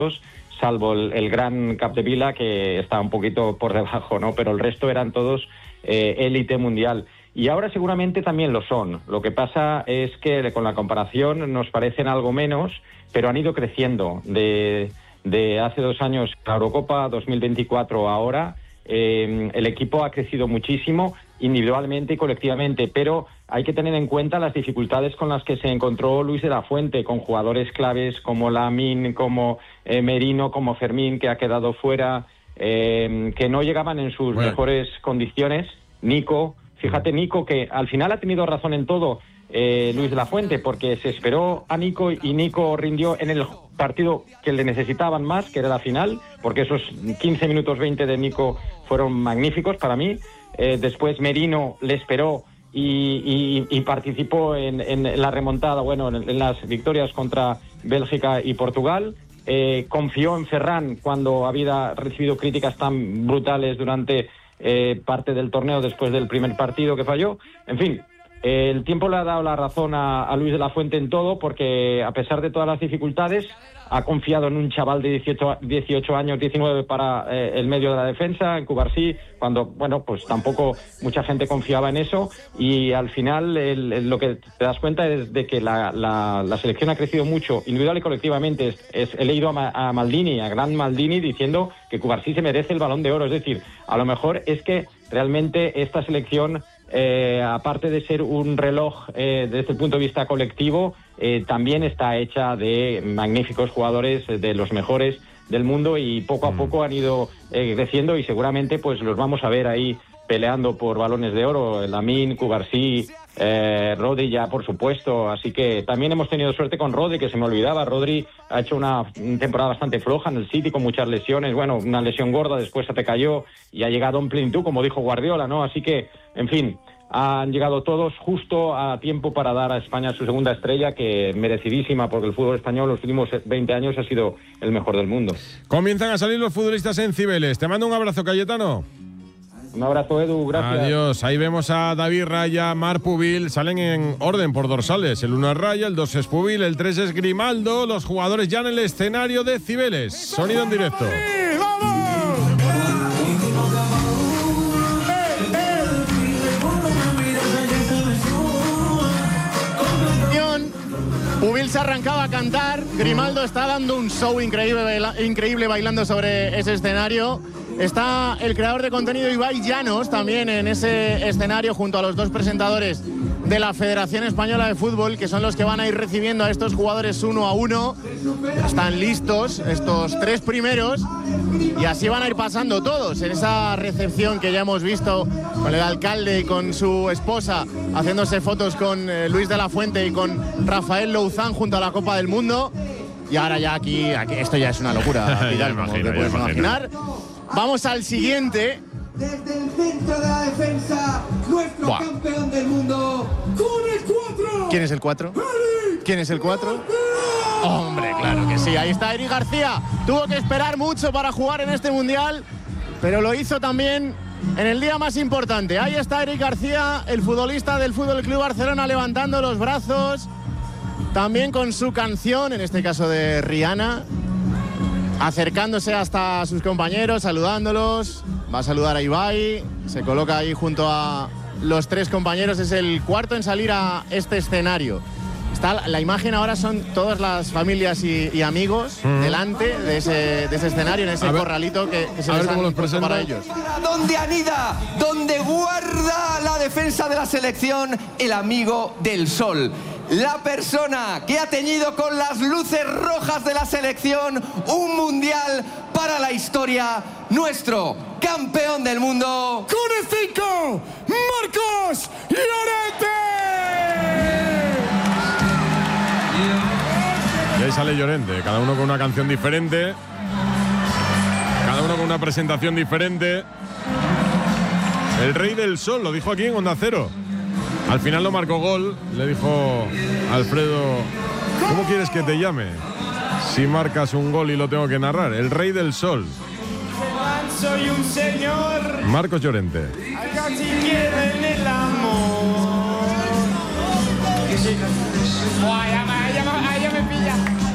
salvo el gran Capdevila, que está un poquito por debajo, ¿no? Pero el resto eran todos élite mundial. Y ahora seguramente también lo son. Lo que pasa es que con la comparación nos parecen algo menos, pero han ido creciendo. De hace 2 años, la Eurocopa 2024 ahora, el equipo ha crecido muchísimo, individualmente y colectivamente, pero hay que tener en cuenta las dificultades con las que se encontró Luis de la Fuente, con jugadores claves como Lamine, como Merino, como Fermín, que ha quedado fuera, que no llegaban en sus mejores condiciones. Nico, fíjate, Nico, que al final ha tenido razón en todo, Luis de la Fuente, porque se esperó a Nico y Nico rindió en el partido que le necesitaban más, que era la final, porque esos 15 minutos 20 de Nico fueron magníficos para mí. Después Merino le esperó y participó en la remontada, en las victorias contra Bélgica y Portugal. Confió en Ferran cuando había recibido críticas tan brutales durante parte del torneo después del primer partido que falló. En fin, el tiempo le ha dado la razón a Luis de la Fuente en todo, porque a pesar de todas las dificultades ha confiado en un chaval de 18 años, 19 para el medio de la defensa, en Cubarsí, cuando, pues tampoco mucha gente confiaba en eso, y al final lo que te das cuenta es de que la selección ha crecido mucho, individual y colectivamente. He leído a Maldini, a gran Maldini, diciendo que Cubarsí se merece el Balón de Oro. Es decir, a lo mejor es que realmente esta selección, aparte de ser un reloj desde el punto de vista colectivo, también está hecha de magníficos jugadores, de los mejores del mundo, y poco a poco han ido creciendo, y seguramente pues los vamos a ver ahí peleando por balones de oro. Lamine, Cubarsí, Rodri ya, por supuesto. Así que también hemos tenido suerte con Rodri, que se me olvidaba. Rodri ha hecho una temporada bastante floja en el City, con muchas lesiones. Una lesión gorda, después se te cayó y ha llegado en plenitud, como dijo Guardiola, ¿no? Así que, en fin, han llegado todos justo a tiempo para dar a España su segunda estrella, que merecidísima, porque el fútbol español los últimos 20 años ha sido el mejor del mundo. Comienzan a salir los futbolistas en Cibeles. Te mando un abrazo, Cayetano. Un abrazo, Edu, gracias. Adiós. Ahí vemos a David Raya, Marc Pubil. Salen en orden por dorsales. El 1 es Raya, el 2 es Pubil, el 3 es Grimaldo. Los jugadores ya en el escenario de Cibeles. Sonido en directo. Pubil se arrancaba a cantar, Grimaldo está dando un show increíble bailando sobre ese escenario. Está el creador de contenido Ibai Llanos también en ese escenario, junto a los 2 presentadores de la Federación Española de Fútbol, que son los que van a ir recibiendo a estos jugadores uno a uno. Están listos estos 3 primeros y así van a ir pasando todos en esa recepción que ya hemos visto, con el alcalde y con su esposa haciéndose fotos con Luis de la Fuente y con Rafael Louzán junto a la Copa del Mundo. Y ahora ya aquí esto ya es una locura, Vidal, como te puedes imaginar. Vamos al siguiente. Desde el centro de la defensa, nuestro campeón del mundo, con el 4. ¿Quién es el 4? ¿Quién es el 4? Hombre, claro que sí. Ahí está Eric García. Tuvo que esperar mucho para jugar en este mundial, pero lo hizo también en el día más importante. Ahí está Eric García, el futbolista del Fútbol Club Barcelona, levantando los brazos, también con su canción, en este caso de Rihanna, acercándose hasta sus compañeros, saludándolos. Va a saludar a Ibai, se coloca ahí junto a los 3 compañeros. Es el 4 en salir a este escenario. La imagen ahora son todas las familias y amigos delante de ese escenario, en ese corralito que se les han puesto para ellos. Donde anida, donde guarda la defensa de la selección, el amigo del sol. La persona que ha teñido con las luces rojas de la selección un mundial para la historia, nuestro campeón del mundo. Con el 5, Marcos Llorente. Y ahí sale Llorente, cada uno con una canción diferente, cada uno con una presentación diferente. El rey del sol, lo dijo aquí en Onda Cero. Al final lo marcó gol, le dijo Alfredo, ¿cómo quieres que te llame si marcas un gol y lo tengo que narrar? El rey del sol. Soy un señor. Marcos Llorente. Acá si quieren el amor.